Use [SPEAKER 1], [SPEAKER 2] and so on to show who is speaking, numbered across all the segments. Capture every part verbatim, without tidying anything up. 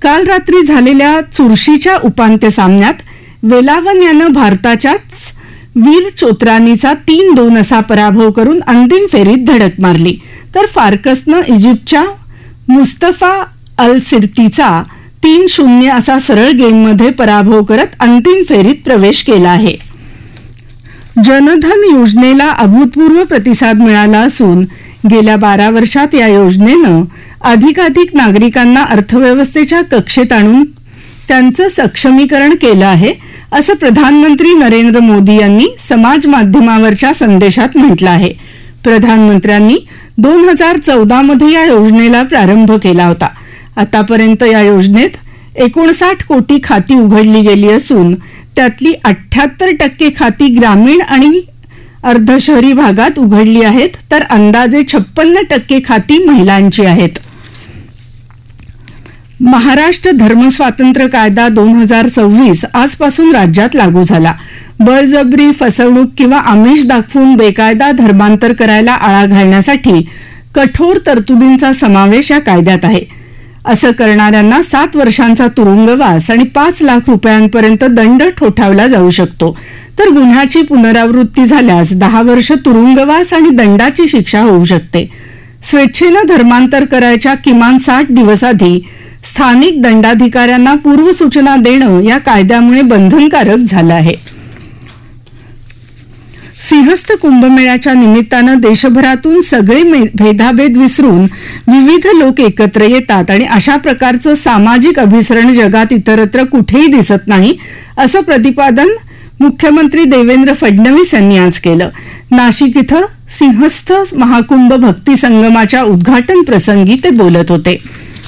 [SPEAKER 1] काल रात्री झालेल्या चुरशीच्या उपांत्य सामन्यात वेलावन यानं भारताच्याच वीर चोत्रानीचा तीन दोन असा पराभव करून अंतिम फेरीत धडक मारली, तर फार्कसनं इजिप्तच्या मुस्तफा अल सिर्तीचा तीन शून्य असा सरळ गेममध्ये पराभव करत अंतिम फेरीत प्रवेश केला आहे. जनधन योजनेला अभूतपूर्व प्रतिसाद मिळाला असून गेल्या बारा वर्षात या योजनेनं अधिकाधिक नागरिकांना अर्थव्यवस्थेच्या कक्षेत आणून त्यांचं सक्षमीकरण केलं आहे, असं प्रधानमंत्री नरेंद्र मोदी यांनी समाज माध्यमावरच्या संदेशात म्हटलं आहे. प्रधानमंत्र्यांनी दोन हजार चौदा मध्ये या योजनेला प्रारंभ केला होता. आतापर्यंत या योजनेत एकोणसाठ कोटी खाती उघडली गेली असून त्यातली अठ्ठ्याहत्तर टक्के खाती ग्रामीण आणि अर्धशहरी भागात उघडली आहेत, तर अंदाजे छप्पन्न टक्के खाती महिलांची आहेत. महाराष्ट्र धर्मस्वातंत्र्य कायदा दोन हजार सव्वीस आजपासून राज्यात लागू झाला. बळजबरी, फसवणूक किंवा आमिष दाखवून बेकायदा धर्मांतर करायला आळा घालण्यासाठी कठोर तरतुदींचा समावेश या कायद्यात आहे. असं करणाऱ्यांना सात वर्षांचा तुरुंगवास आणि पाच लाख रुपयांपर्यंत दंड ठोठावला जाऊ शकतो, तर गुन्ह्याची पुनरावृत्ती झाल्यास दहा वर्ष तुरुंगवास आणि दंडाची शिक्षा होऊ शकते. स्वेच्छेनं धर्मांतर करायच्या किमान साठ दिवस आधी स्थानिक दंडाधिकाऱ्यांना पूर्वसूचना देणं या कायद्यामुळे बंधनकारक झालं आहे. सिंहस्थ कुंभमेळ्याच्या निमित्तानं देशभरातून सगळे भेदाभेद विसरून विविध लोक एकत्र येतात आणि अशा प्रकारचं सामाजिक अभिसरण जगात इतरत्र कुठेही दिसत नाही, असं प्रतिपादन मुख्यमंत्री देवेंद्र फडणवीस यांनी आज केलं. नाशिक इथं सिंहस्थ महाकुंभ भक्ती संगमाच्या उद्घाटन प्रसंगी ते बोलत होते.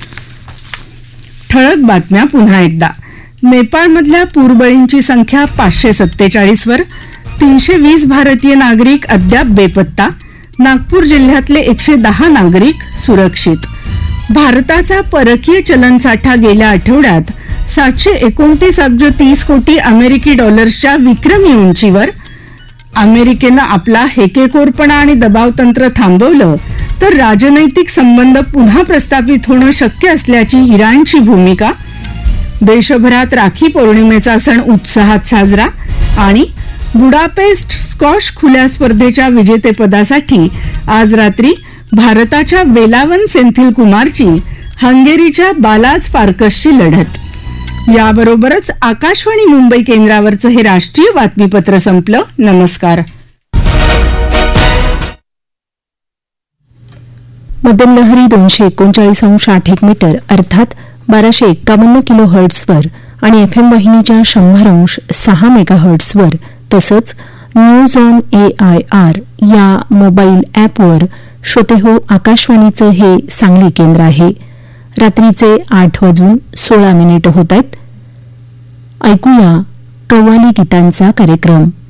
[SPEAKER 1] ठळक बातम्या पुन्हा एकदा. नेपाळमधल्या पूरबळींची संख्या पाचशे सत्तेचाळीस वर. तीनशे वीस भारतीय नागरिक अद्याप बेपत्ता. नागपूर जिल्ह्यातले एकशे दहा नागरिक सुरक्षित. भारताचा परकीय चलनसाठा गेल्या आठवड्यात सातशे एकोणतीस अब्ज तीस कोटी अमेरिकी डॉलर्सच्या विक्रमी उंचीवर. अमेरिकेनं आपला हेकेखोरपणा आणि दबावतंत्र थांबवलं तर राजनैतिक संबंध पुन्हा प्रस्थापित होणं शक्य असल्याची इराणची भूमिका. देशभरात राखी पौर्णिमेचा सण उत्साहात साजरा. आणि बुडापेस्ट स्कॉश खुल्या स्पर्धेच्या विजेतेपदासाठी आज रात्री भारताच्या वेलावन सेंथिल कुमारची हंगेरीच्या बालाज फार्कसशी लढत. याबरोबरच आकाशवाणी मुंबई केंद्रावरचं हे राष्ट्रीय बातमीपत्र संपलं. नमस्कार.
[SPEAKER 2] मध्यम लहरी दोनशे एकोणचाळीस अंश आठ एक मीटर अर्थात बाराशे एक्कावन्न किलो हर्ट्सवर आणि एफ एम वाहिनीच्या शंभर अंश सहा मेगा हर्ट्सवर तसंच news on A I R या मोबाईल ॲपवर श्रोतेहो आकाशवाणीचं हे सांगली केंद्र आहे. रात्रीचे आठ वाजून सोळा मिनिटं होत आहेत. ऐकूया कव्वाली गीतांचा कार्यक्रम.